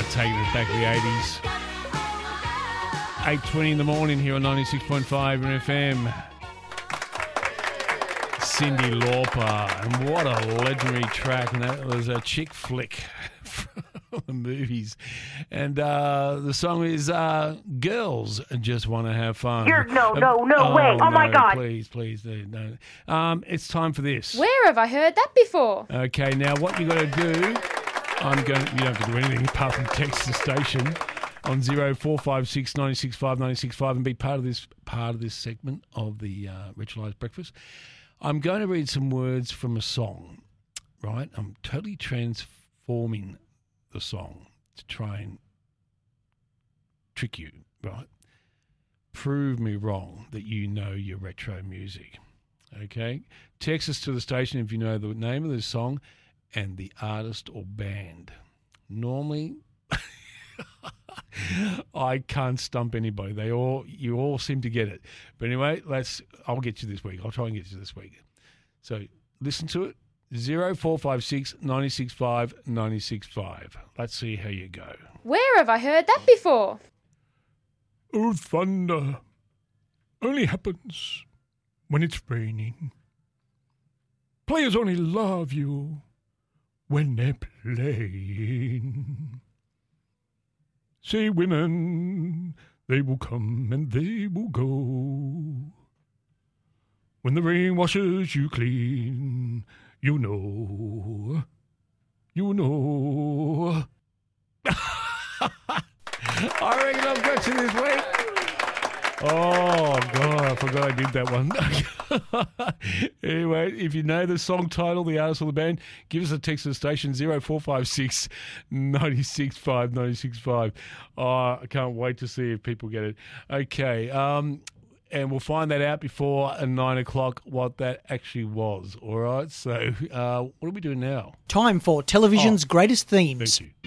Taking us back to the 80s. 8:20 in the morning here on 96.5 FM. Cyndi Lauper, and what a legendary track, and that was a chick flick from the movies. And the song is Girls Just Want to Have Fun. No way. Oh, my God. Please, no. It's time for this. Where have I heard that before? Okay, now what you got to do, you don't have to do anything apart from text the station on 0456 965 965 and be part of this segment of the Ritualised Breakfast. I'm going to read some words from a song, right? I'm totally transforming the song to try and trick you, right? Prove me wrong that you know your retro music, okay? Text us to the station if you know the name of the song and the artist or band. Normally, I can't stump anybody. You all seem to get it. But anyway, I'll get you this week. I'll try and get you this week. So listen to it. 0456 965 965. Let's see how you go. Where have I heard that before? Oh, thunder only happens when it's raining. Players only love you when they're playing. Say women, they will come and they will go. When the rain washes you clean, you know. I reckon I've got you this week. Oh, God, I forgot I did that one. Anyway, if you know the song title, the artist or the band, give us a text to the station, 0456 965 965. Oh, I can't wait to see if people get it. Okay, and we'll find that out before 9 o'clock what that actually was, all right? So what are we doing now? Time for television's greatest themes. Thank you.